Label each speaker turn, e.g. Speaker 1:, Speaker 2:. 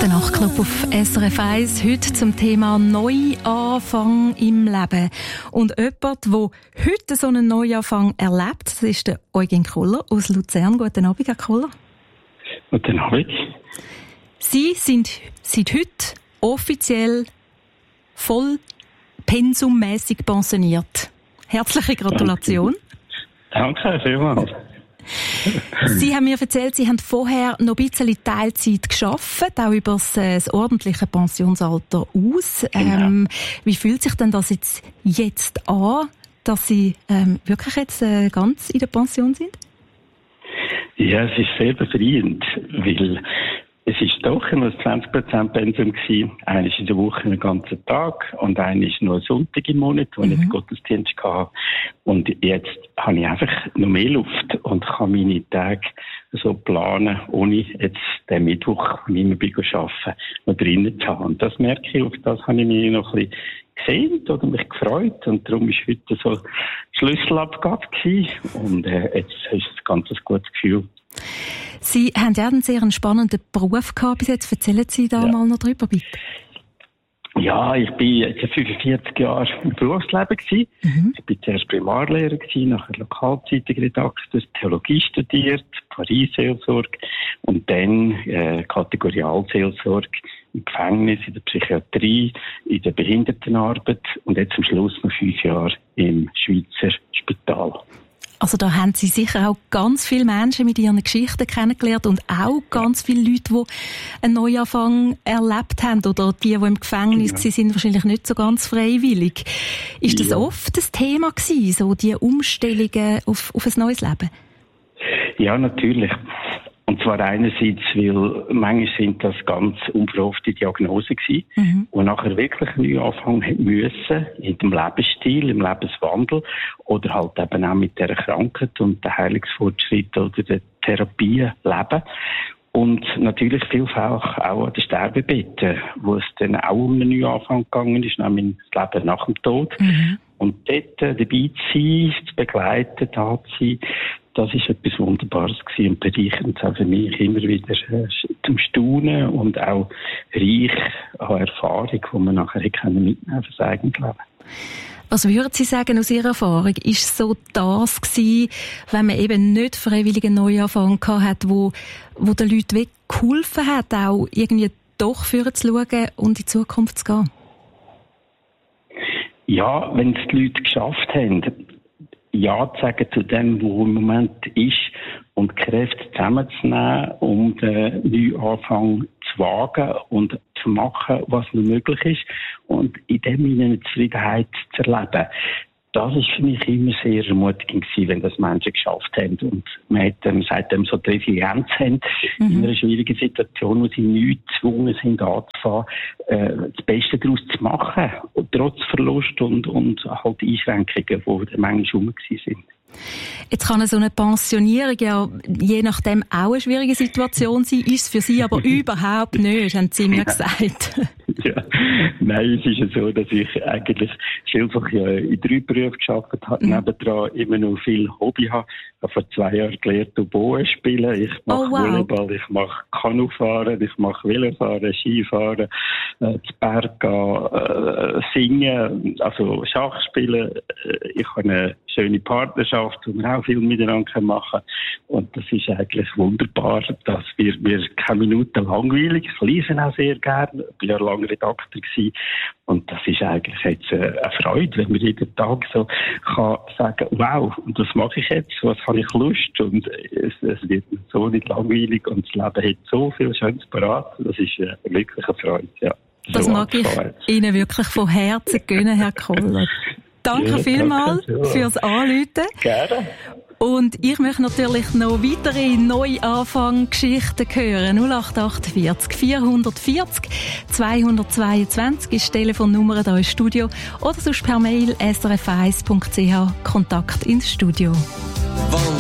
Speaker 1: Der Nachtclub auf SRF 1, heute zum Thema Neuanfang im Leben. Und jemand, der heute so einen Neuanfang erlebt, das ist der Eugen Koller aus Luzern. Guten Abend, Herr Koller.
Speaker 2: Guten Abend.
Speaker 1: Sie sind seit heute offiziell voll pensummässig pensioniert. Herzliche Gratulation.
Speaker 2: Danke vielmals.
Speaker 1: Sie haben mir erzählt, Sie haben vorher noch ein bisschen Teilzeit gearbeitet, auch über das ordentliche Pensionsalter aus.
Speaker 2: Genau.
Speaker 1: Wie fühlt sich denn das jetzt an, dass Sie wirklich jetzt ganz in der Pension sind?
Speaker 2: Ja, es ist sehr befreiend, weil es ist doch nur 20% Pensum gewesen. Einer ist in der Woche einen ganzen Tag und einer ist nur ein Sonntag im Monat, wo ich den Gottesdienst hatte. Und jetzt habe ich einfach noch mehr Luft und kann meine Tage so planen, ohne jetzt den Mittwoch, wenn ich immer arbeiten, noch drinnen zu haben. Und das merke ich, auf das habe ich mich noch ein bisschen gesehen oder mich gefreut. Und darum war heute so Schlüsselabgabe gewesen. Und jetzt ist es ganz ein gutes Gefühl.
Speaker 1: Sie haben ja einen sehr spannenden Beruf gehabt bis jetzt. Erzählen Sie da mal noch drüber, bitte.
Speaker 2: Ja, ich bin jetzt 45 Jahre im Berufsleben gewesen. Ich bin zuerst Primarlehrer gewesen, nachher Lokalzeitungsredakteur, Theologie studiert, Paris-Seelsorge und dann Kategorialseelsorge im Gefängnis, in der Psychiatrie, in der Behindertenarbeit und jetzt am Schluss noch 5 Jahre im Schweizer Spital.
Speaker 1: Also da haben Sie sicher auch ganz viele Menschen mit ihren Geschichten kennengelernt und auch ganz viele Leute, die einen Neuanfang erlebt haben oder die im Gefängnis sind, wahrscheinlich nicht so ganz freiwillig. Ist das oft das Thema gewesen, so die Umstellungen auf ein neues Leben?
Speaker 2: Ja, natürlich. Und zwar einerseits, weil manchmal sind das ganz unverhoffte Diagnosen gewesen, die nachher wirklich neu anfangen müssen, in dem Lebensstil, im Lebenswandel oder halt eben auch mit dieser Krankheit und der Heilungsfortschritt oder der Therapie leben. Und natürlich vielfach auch an den Sterbebetten, wo es dann auch um einen Neuanfang gegangen ist, nämlich das Leben nach dem Tod. Und dort dabei zu sein, zu begleiten, da zu sein, das ist etwas Wunderbares gewesen und bereichernd auch für mich immer wieder zum Staunen und auch reich an Erfahrung, die man nachher mitnehmen kann für das eigene Leben.
Speaker 1: Was würden Sie sagen aus Ihrer Erfahrung? Ist so das gewesen, wenn man eben nicht freiwillig einen Neuanfang gehabt hat, wo den Leuten wirklich geholfen hat, auch irgendwie doch führen zu schauen und in die Zukunft zu gehen? Ja, wenn es die Leute geschafft haben, Ja zu sagen zu dem, was im Moment ist und Kräfte zusammenzunehmen, um den Neuanfang zu wagen und zu machen, was nur möglich ist und in dem eine Zufriedenheit zu erleben. Das ist für mich immer sehr ermutigend gewesen, wenn das Menschen geschafft haben und man hat seitdem so die Resilienz haben, in einer schwierigen Situation, wo sie nicht gezwungen sind anzufangen, das Beste daraus zu machen, trotz Verlust und halt Einschränkungen, die manchmal rum sind. Jetzt kann so eine Pensionierung ja je nachdem auch eine schwierige Situation sein, ist es für Sie aber überhaupt nicht, haben Sie mir gesagt. Ja, nein, es ist ja so, dass ich eigentlich vielfach in 3 Berufen gearbeitet habe, nebendran immer noch viel Hobby habe. Ich habe vor 2 Jahren gelernt, Oboe spielen, ich mache Volleyball, ich mache Kanufahren, ich mache Velofahren, Skifahren, zu Berg gehen, singen, also Schach spielen. Ich habe eine schöne Partnerschaft, wo wir auch viel miteinander machen können. Und das ist eigentlich wunderbar, dass wir keine Minute langweilig. Ich lese auch sehr gerne, ich war ja lange Redakteur gewesen. Und das ist eigentlich jetzt eine Freude, wenn man jeden Tag so kann sagen, wow, und das mache ich jetzt, was habe ich Lust, und es wird so nicht langweilig und das Leben hat so viel Schönes parat. Das ist wirklich eine Freude, ja. Das so mag ich Ihnen wirklich von Herzen gönnen, Herr Koller. Danke vielmals fürs Anrufen. Gerne. Und ich möchte natürlich noch weitere Neuanfang-Geschichten hören. 0848 440 222 ist die Telefonnummer hier im Studio. Oder sonst per Mail srf1.ch Kontakt ins Studio.